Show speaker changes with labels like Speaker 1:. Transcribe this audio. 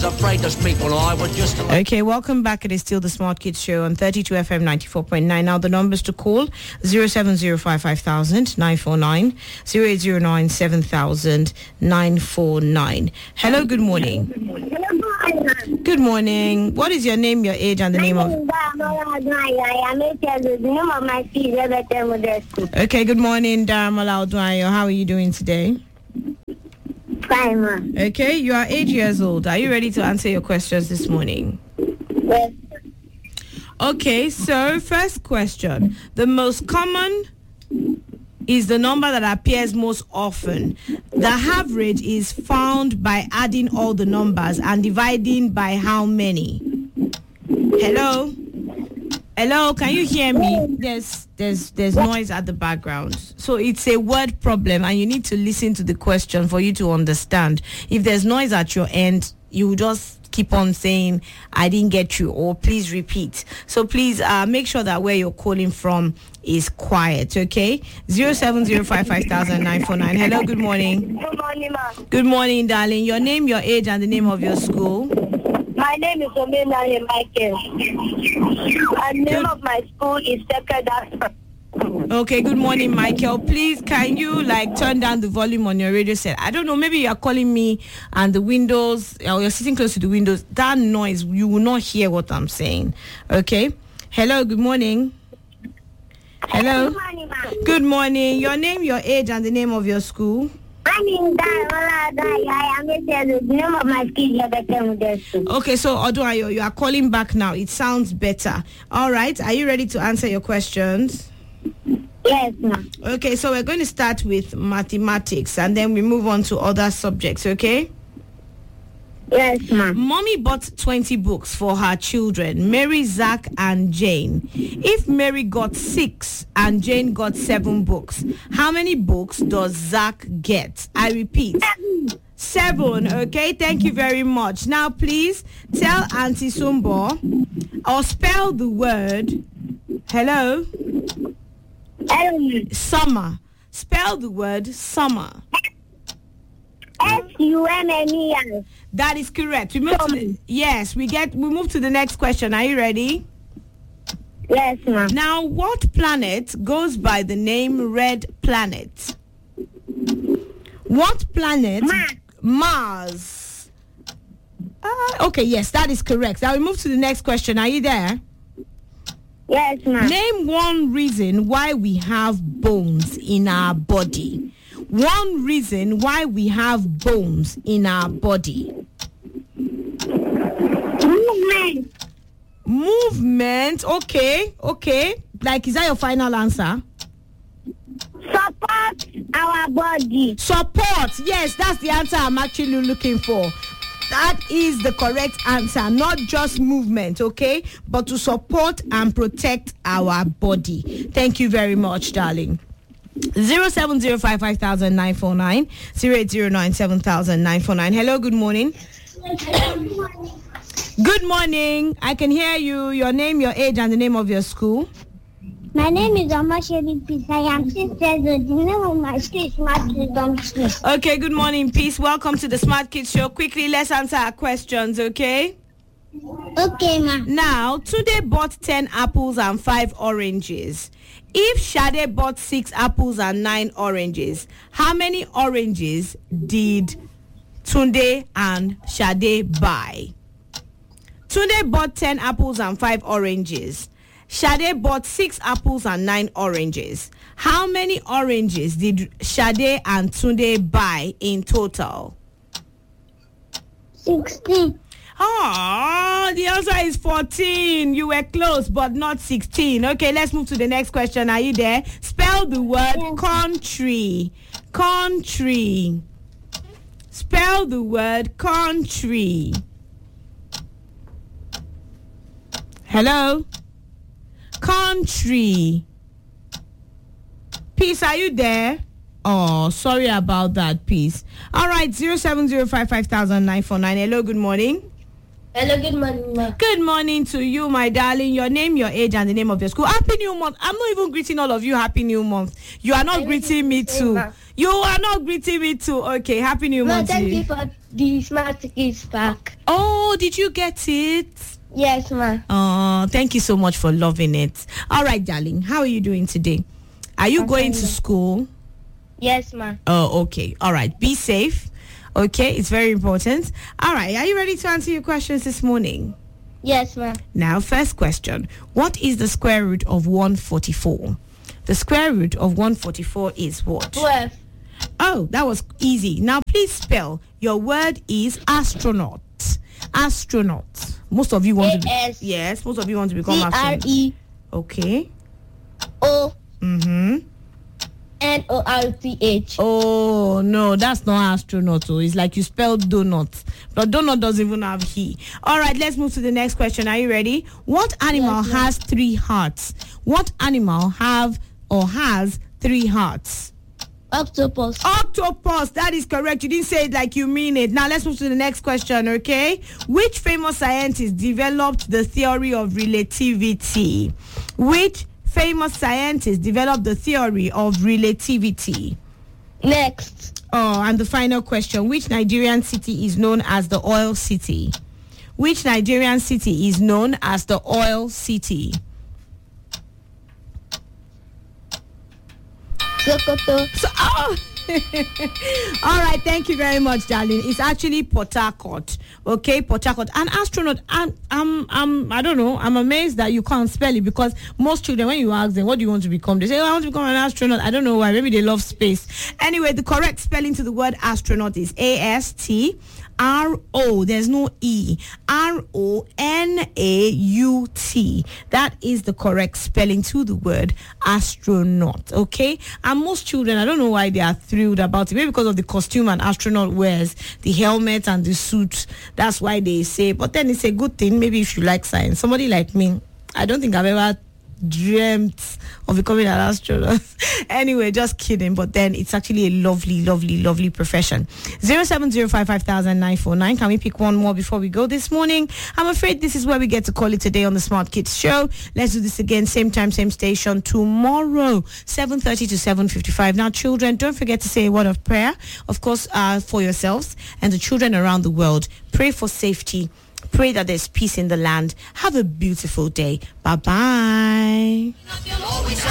Speaker 1: was afraid those people. I was just...
Speaker 2: Okay, welcome back. It is still the Smart Kids Show on 32 FM 94.9. Now the numbers to call 07055 949 0809 7000 949. Hello, good morning. Good morning. What is your name, your age, and the name of... Okay, good morning, Daramola Odwayo. How are you doing today?
Speaker 3: Fine, ma.
Speaker 2: Okay, you are 8 years old. Are you ready to answer your questions this morning?
Speaker 3: Yes.
Speaker 2: Okay, so first question. The most common is the number that appears most often. The average is found by adding all the numbers and dividing by how many? Hello? Hello, can you hear me? There's noise at the background. So it's a word problem and you need to listen to the question for you to understand. If there's noise at your end, you just keep on saying, I didn't get you, or please repeat. So please make sure that where you're calling from is quiet, okay? 07055 Hello, good morning.
Speaker 3: Good morning, ma.
Speaker 2: Good morning, darling. Your name, your age, and the name of your school.
Speaker 3: My name is Omena Michael. And the name of my school is Second.
Speaker 2: Okay, good morning, Michael. Please, can you turn down the volume on your radio set? I don't know, maybe you're calling me and the windows, or you're sitting close to the windows. That noise, you will not hear what I'm saying. Okay? Hello, good morning. Hello?
Speaker 3: Good morning, ma.
Speaker 2: Good morning. Your name, your age, and the name of your school.
Speaker 3: My name is I am 8 years old. The name of my school is
Speaker 2: Okay, so Oduayo, you are calling back now. It sounds better. All right, are you ready to answer your questions?
Speaker 3: Yes, ma.
Speaker 2: Okay, so we're going to start with mathematics and then we move on to other subjects, okay?
Speaker 3: Yes, ma.
Speaker 2: Mommy bought 20 books for her children, Mary, Zach, and Jane. If Mary got 6 and Jane got 7 books, how many books does Zach get? I repeat, 7, okay? Thank you very much. Now, please tell Auntie Sumbo or spell the word, hello? Summer. Spell the word summer.
Speaker 3: SUMMER.
Speaker 2: That is correct. We move to we move to the next question. Are you ready?
Speaker 3: Yes, ma.
Speaker 2: Now, what planet goes by the name Red Planet? What planet? Mars. Okay, yes, that is correct. Now we move to the next question. Are you there?
Speaker 3: Yes, ma.
Speaker 2: Name one reason why we have bones in our body. One reason why we have bones in our body. Movement. Okay. Is that your final answer?
Speaker 3: Support our body.
Speaker 2: Support. Yes, that's the answer I'm actually looking for. That is the correct answer. Not just movement, okay? But to support and protect our body. Thank you very much, darling. 07055 0809 7000 Hello, good morning. Good morning. I can hear you. Your name, your age, and the name of your school.
Speaker 3: My name is Omasheri Peace. I am 6 years old. The name of my school is Smart Kids.
Speaker 2: Okay, good morning, Peace. Welcome to the Smart Kids Show. Quickly, let's answer our questions, okay?
Speaker 3: Okay, ma.
Speaker 2: Now, Tunde bought 10 apples and 5 oranges. If Shade bought 6 apples and 9 oranges, how many oranges did Tunde and Shade buy? Tunde bought 10 apples and 5 oranges. Shade bought 6 apples and 9 oranges. How many oranges did Shade and Tunde buy in total?
Speaker 3: 16.
Speaker 2: Oh, the answer is 14. You were close, but not 16. Okay, let's move to the next question. Are you there? Spell the word country. Country. Spell the word country. Hello? Country. Peace, are you there? Oh, sorry about that, Peace. All right, 07055 Hello, good morning.
Speaker 3: Hello, good morning, ma.
Speaker 2: Good morning to you, my darling. Your name, your age, and the name of your school. Happy New Month. I'm not even greeting all of you Happy New Month. You are not greeting me too. You are not greeting me too. Okay, Happy New Month.
Speaker 3: Thank you for the Smart Kids Pack.
Speaker 2: Oh, Oh, did you get it?
Speaker 3: Yes, ma.
Speaker 2: Oh, thank you so much for loving it. All right, darling. How are you doing today? Are you going to school?
Speaker 3: Yes, ma.
Speaker 2: Oh, okay. All right. Be safe. Okay, it's very important. All right. Are you ready to answer your questions this morning?
Speaker 3: Yes, ma.
Speaker 2: Now, first question. What is the square root of 144? The square root of 144 is what?
Speaker 3: 12.
Speaker 2: Oh, that was easy. Now, please spell. Your word is astronaut. Astronaut. Most of you want to be. Yes, most of you want to become astronaut. Okay.
Speaker 3: N-O-R-T-H.
Speaker 2: Oh, no, that's not astronaut. Oh, it's like you spelled donut. But donut doesn't even have he. All right, let's move to the next question. Are you ready? What animal has 3 hearts? What animal has 3 hearts?
Speaker 3: Octopus.
Speaker 2: Octopus, that is correct. You didn't say it like you mean it. Now let's move to the next question, okay? Which famous scientist developed the theory of relativity? Which famous scientist developed the theory of relativity?
Speaker 3: Next.
Speaker 2: Oh, and the final question. Which Nigerian city is known as the Oil City? Which Nigerian city is known as the Oil City?
Speaker 3: Sokoto.
Speaker 2: All right, thank you very much, darling. It's actually Port Harcourt. Okay, Port Harcourt. An astronaut. I don't know. I'm amazed that you can't spell it, because most children, when you ask them, what do you want to become? They say, I want to become an astronaut. I don't know why. Maybe they love space. Anyway, the correct spelling to the word astronaut is A-S-T-R-O. There's no E. R-O-N-A-U-T. That is the correct spelling to the word astronaut. Okay? And most children, I don't know why they are thrilled about it. Maybe because of the costume an astronaut wears, the helmet and the suit. That's why they say. But then it's a good thing. Maybe if you like science. Somebody like me, I don't think I've ever dreamt of becoming an astronaut. Anyway, just kidding. But then it's actually a lovely profession. 070550949. Can we pick one more before we go this morning? I'm afraid this is where we get to call it today on the Smart Kids Show. Let's do this again, same time, same station tomorrow, 7:30 to 7:55. Now, children, don't forget to say a word of prayer, of course, for yourselves and the children around the world. Pray for safety. Pray that there's peace in the land. Have a beautiful day. Bye-bye.